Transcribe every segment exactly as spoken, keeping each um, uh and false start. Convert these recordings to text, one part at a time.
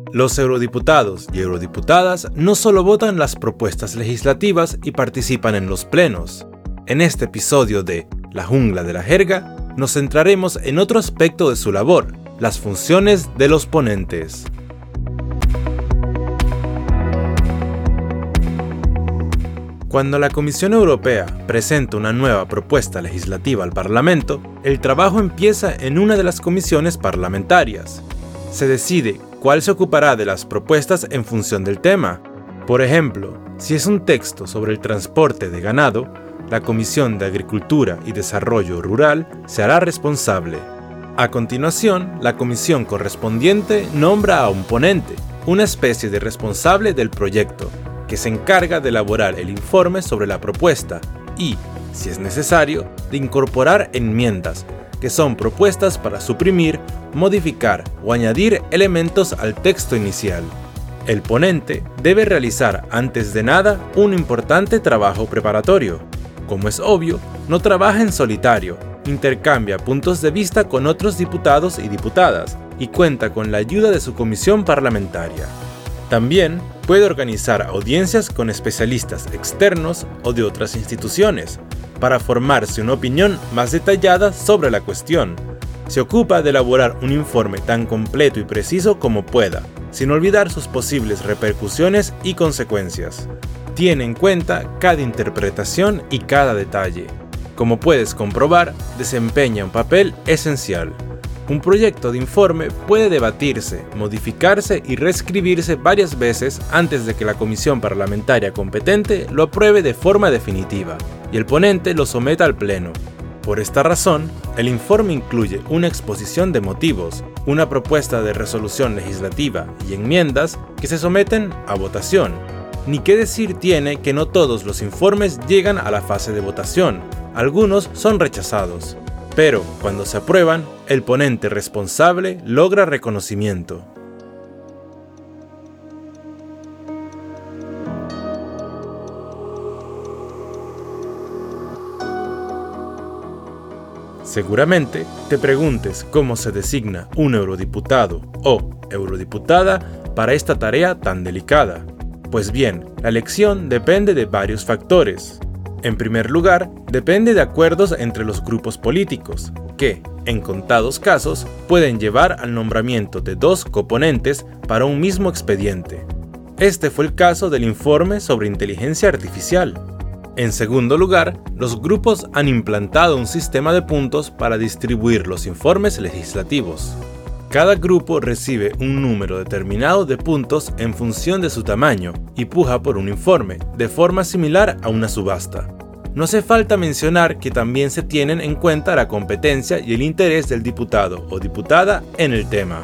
Los eurodiputados y eurodiputadas no solo votan las propuestas legislativas y participan en los plenos. En este episodio de La Jungla de la Jerga, nos centraremos en otro aspecto de su labor, las funciones de los ponentes. Cuando la Comisión Europea presenta una nueva propuesta legislativa al Parlamento, el trabajo empieza en una de las comisiones parlamentarias. Se decide cuál se ocupará de las propuestas en función del tema. Por ejemplo, si es un texto sobre el transporte de ganado, la Comisión de Agricultura y Desarrollo Rural se hará responsable. A continuación, la comisión correspondiente nombra a un ponente, una especie de responsable del proyecto, que se encarga de elaborar el informe sobre la propuesta y, si es necesario, de incorporar enmiendas, que son propuestas para suprimir, modificar o añadir elementos al texto inicial. El ponente debe realizar antes de nada un importante trabajo preparatorio. Como es obvio, no trabaja en solitario, intercambia puntos de vista con otros diputados y diputadas y cuenta con la ayuda de su comisión parlamentaria. También puede organizar audiencias con especialistas externos o de otras instituciones para formarse una opinión más detallada sobre la cuestión. Se ocupa de elaborar un informe tan completo y preciso como pueda, sin olvidar sus posibles repercusiones y consecuencias. Tiene en cuenta cada interpretación y cada detalle. Como puedes comprobar, desempeña un papel esencial. Un proyecto de informe puede debatirse, modificarse y reescribirse varias veces antes de que la comisión parlamentaria competente lo apruebe de forma definitiva y el ponente lo someta al pleno. Por esta razón, el informe incluye una exposición de motivos, una propuesta de resolución legislativa y enmiendas que se someten a votación. Ni qué decir tiene que no todos los informes llegan a la fase de votación, algunos son rechazados. Pero, cuando se aprueban, el ponente responsable logra reconocimiento. Seguramente te preguntes cómo se designa un eurodiputado o eurodiputada para esta tarea tan delicada. Pues bien, la elección depende de varios factores. En primer lugar, depende de acuerdos entre los grupos políticos, que, en contados casos, pueden llevar al nombramiento de dos coponentes para un mismo expediente. Este fue el caso del informe sobre inteligencia artificial. En segundo lugar, los grupos han implantado un sistema de puntos para distribuir los informes legislativos. Cada grupo recibe un número determinado de puntos en función de su tamaño y puja por un informe, de forma similar a una subasta. No hace falta mencionar que también se tienen en cuenta la competencia y el interés del diputado o diputada en el tema.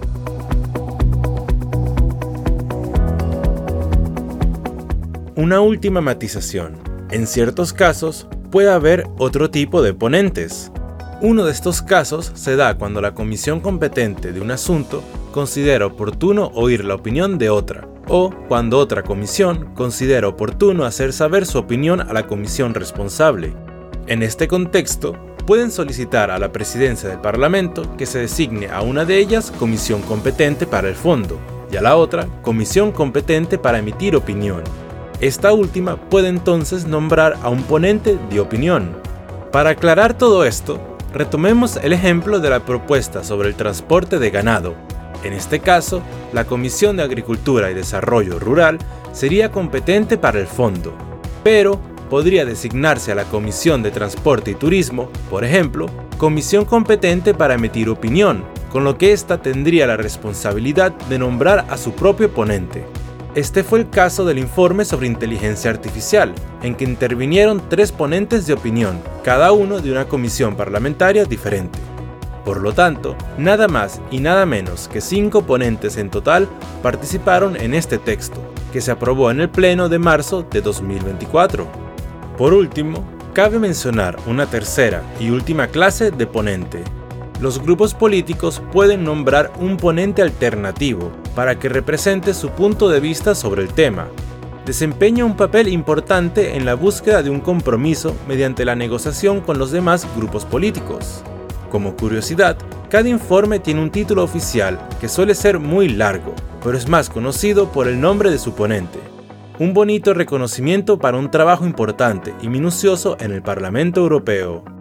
Una última matización. En ciertos casos, puede haber otro tipo de ponentes. Uno de estos casos se da cuando la comisión competente de un asunto considera oportuno oír la opinión de otra, o cuando otra comisión considera oportuno hacer saber su opinión a la comisión responsable. En este contexto, pueden solicitar a la presidencia del Parlamento que se designe a una de ellas comisión competente para el fondo y a la otra comisión competente para emitir opinión. Esta última puede entonces nombrar a un ponente de opinión. Para aclarar todo esto, retomemos el ejemplo de la propuesta sobre el transporte de ganado. En este caso, la Comisión de Agricultura y Desarrollo Rural sería competente para el fondo, pero podría designarse a la Comisión de Transporte y Turismo, por ejemplo, comisión competente para emitir opinión, con lo que ésta tendría la responsabilidad de nombrar a su propio ponente. Este fue el caso del informe sobre inteligencia artificial, en que intervinieron tres ponentes de opinión, cada uno de una comisión parlamentaria diferente. Por lo tanto, nada más y nada menos que cinco ponentes en total participaron en este texto, que se aprobó en el Pleno de marzo de dos mil veinticuatro. Por último, cabe mencionar una tercera y última clase de ponente. Los grupos políticos pueden nombrar un ponente alternativo para que represente su punto de vista sobre el tema. Desempeña un papel importante en la búsqueda de un compromiso mediante la negociación con los demás grupos políticos. Como curiosidad, Cada informe tiene un título oficial que suele ser muy largo, pero es más conocido por el nombre de su ponente. Un bonito reconocimiento para un trabajo importante y minucioso en el Parlamento Europeo.